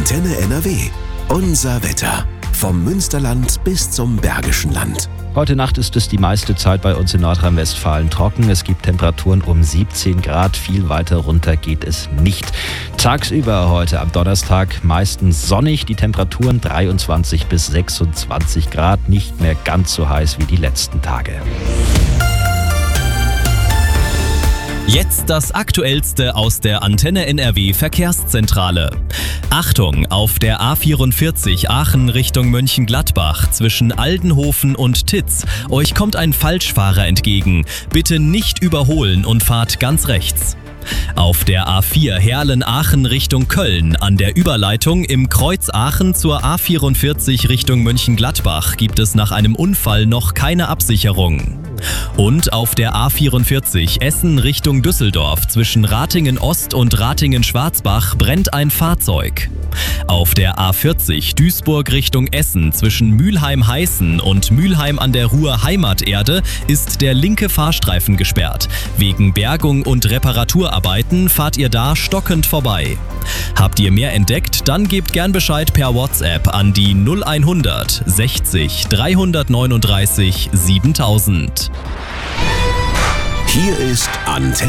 Antenne NRW. Unser Wetter. Vom Münsterland bis zum Bergischen Land. Heute Nacht ist es die meiste Zeit bei uns in Nordrhein-Westfalen trocken. Es gibt Temperaturen um 17 Grad. Viel weiter runter geht es nicht. Tagsüber heute am Donnerstag meistens sonnig. Die Temperaturen 23 bis 26 Grad. Nicht mehr ganz so heiß wie die letzten Tage. Jetzt das Aktuellste aus der Antenne NRW Verkehrszentrale. Achtung, auf der A44 Aachen Richtung Mönchengladbach zwischen Aldenhofen und Titz. Euch kommt ein Falschfahrer entgegen. Bitte nicht überholen und fahrt ganz rechts. Auf der A4 Herlen-Aachen Richtung Köln an der Überleitung im Kreuz Aachen zur A44 Richtung Mönchengladbach gibt es nach einem Unfall noch keine Absicherung. Und auf der A44 Essen Richtung Düsseldorf zwischen Ratingen Ost und Ratingen Schwarzbach brennt ein Fahrzeug. Auf der A40 Duisburg Richtung Essen zwischen Mülheim-Heißen und Mülheim an der Ruhr Heimaterde ist der linke Fahrstreifen gesperrt. Wegen Bergung und Reparaturarbeiten fahrt ihr da stockend vorbei. Habt ihr mehr entdeckt? Dann gebt gern Bescheid per WhatsApp an die 0100 60 339 7000. Hier ist Antenne